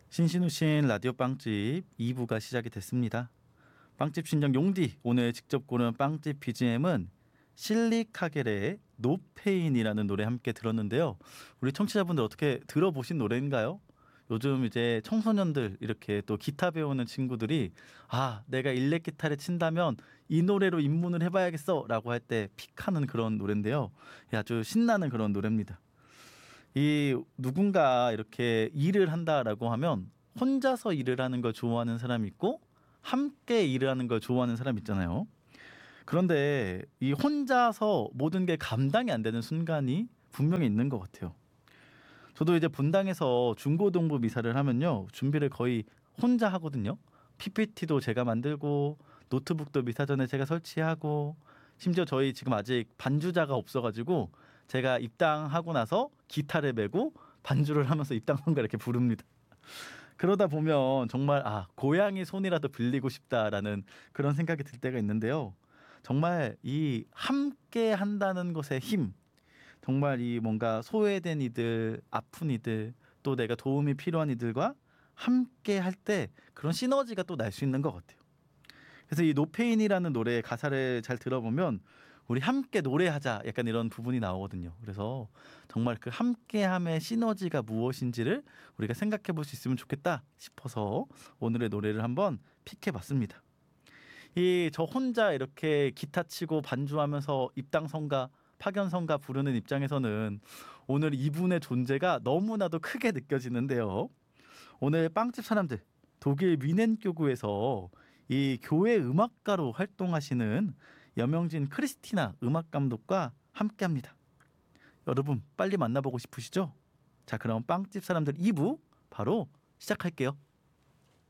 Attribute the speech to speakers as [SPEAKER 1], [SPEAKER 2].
[SPEAKER 1] 신신우신 라디오 빵집 2부가 시작이 됐습니다. 빵집 신정 용디 오늘 직접 고른 빵집 BGM은 실리카겔의 노페인이라는 노래 함께 들었는데요. 우리 청취자분들 어떻게 들어보신 노래인가요? 요즘 이제 청소년들 이렇게 또 기타 배우는 친구들이 내가 일렉 기타를 친다면 이 노래로 입문을 해봐야겠어 라고 할 때 픽하는 그런 노래인데요. 아주 신나는 그런 노래입니다. 이 누군가 이렇게 일을 한다라고 하면 혼자서 일을 하는 걸 좋아하는 사람이 있고 함께 일을 하는 걸 좋아하는 사람 있잖아요. 그런데 이 혼자서 모든 게 감당이 안 되는 순간이 분명히 있는 것 같아요. 저도 이제 분당에서 중고등부 미사를 하면요, 준비를 거의 혼자 하거든요. PPT도 제가 만들고 노트북도 미사전에 제가 설치하고, 심지어 저희 지금 아직 반주자가 없어가지고 제가 입당하고 나서 기타를 메고 반주를 하면서 입당한가 이렇게 부릅니다. 그러다 보면 정말 고양이 손이라도 빌리고 싶다라는 그런 생각이 들 때가 있는데요. 정말 이 함께 한다는 것의 힘, 정말 이 뭔가 소외된 이들, 아픈 이들, 또 내가 도움이 필요한 이들과 함께 할 때 그런 시너지가 또 날 수 있는 것 같아요. 그래서 이 노페인이라는 노래의 가사를 잘 들어보면 우리 함께 노래하자 약간 이런 부분이 나오거든요. 그래서 정말 그 함께함의 시너지가 무엇인지를 우리가 생각해 볼 수 있으면 좋겠다 싶어서 오늘의 노래를 한번 픽해봤습니다. 이 저 혼자 이렇게 기타 치고 반주하면서 입당성가 파견성가 부르는 입장에서는 오늘 이분의 존재가 너무나도 크게 느껴지는데요. 오늘 빵집 사람들 독일 위넨교구에서 이 교회 음악가로 활동하시는 여명진 크리스티나 음악감독과 함께합니다. 여러분 빨리 만나보고 싶으시죠? 자, 그럼 빵집 사람들 2부 바로 시작할게요.